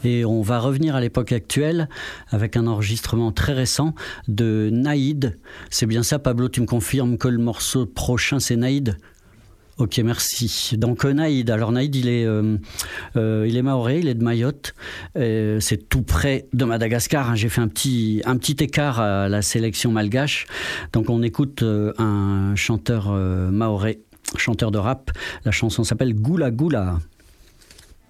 Et on va revenir à l'époque actuelle avec un enregistrement très récent de Naïd. C'est bien ça, Pablo, tu me confirmes que le morceau prochain c'est Naïd ? Ok, merci. Donc Naïd, alors Naïd il est mahorais, il est de Mayotte, c'est tout près de Madagascar, hein. J'ai fait un petit écart à la sélection malgache. Donc on écoute un chanteur mahorais, chanteur de rap, la chanson s'appelle Goula Goula.